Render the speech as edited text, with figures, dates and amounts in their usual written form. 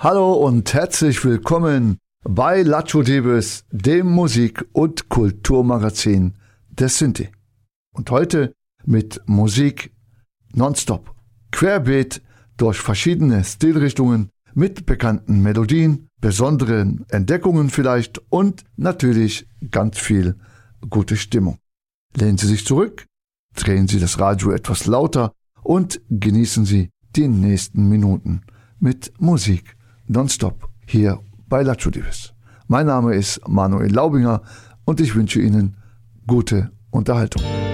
Hallo und herzlich willkommen bei Lattjo Debes, dem Musik- und Kulturmagazin der Sinti. Und heute mit Musik nonstop, querbeet durch verschiedene Stilrichtungen, mit bekannten Melodien, besonderen Entdeckungen vielleicht und natürlich ganz viel gute Stimmung. Lehnen Sie sich zurück, drehen Sie das Radio etwas lauter und genießen Sie die nächsten Minuten mit Musik nonstop hier bei Lattjo Debes. Mein Name ist Manuel Laubinger und ich wünsche Ihnen gute Unterhaltung.